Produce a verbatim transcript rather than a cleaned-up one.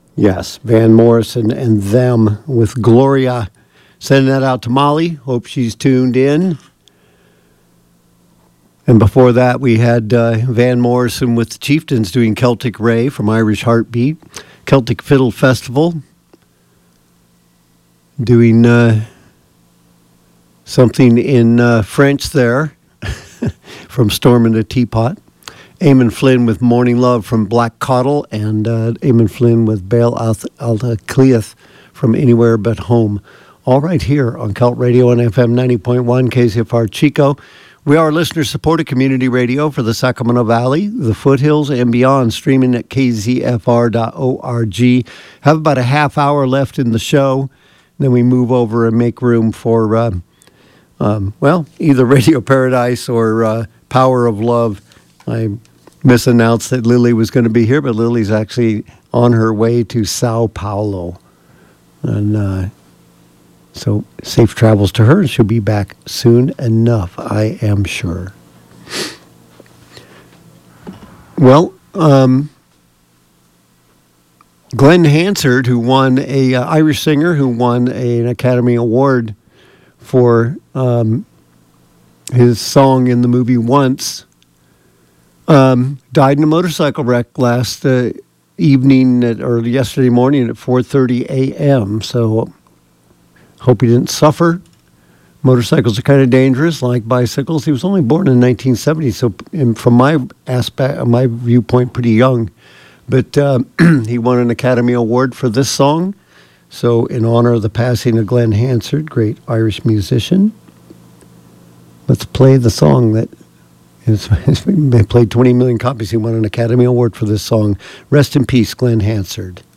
Yes, Van Morrison and Them with Gloria. Sending that out to Molly. Hope she's tuned in. And before that, we had uh, Van Morrison with the Chieftains doing Celtic Ray from Irish Heartbeat. Celtic Fiddle Festival doing uh, something in uh, French there from Storm in a Teapot. Eamon Flynn with Morning Love from Black Coddle, and uh, Eamon Flynn with Bail Alta Cleath from Anywhere But Home. All right here on Celt Radio on F M ninety point one, K C F R Chico. We are listener-supported community radio for the Sacramento Valley, the foothills, and beyond, streaming at k z f r dot org. Have about a half hour left in the show. Then we move over and make room for, uh, um, well, either Radio Paradise or uh, Power of Love. I misannounced that Lily was going to be here, but Lily's actually on her way to Sao Paulo. And uh, so safe travels to her, and she'll be back soon enough, I am sure. Well, um, Glenn Hansard, who won a uh, Irish singer who won a, an Academy Award for um, his song in the movie Once, um, died in a motorcycle wreck last uh, evening at, or yesterday morning at four thirty a.m. So hope he didn't suffer. Motorcycles are kind of dangerous, like bicycles. He was only born in nineteen seventy, so in, from my aspect, my viewpoint, pretty young. But uh, he won an Academy Award for this song. So in honor of the passing of Glenn Hansard, great Irish musician, let's play the song that is, has been played twenty million copies. He won an Academy Award for this song. Rest in peace, Glenn Hansard.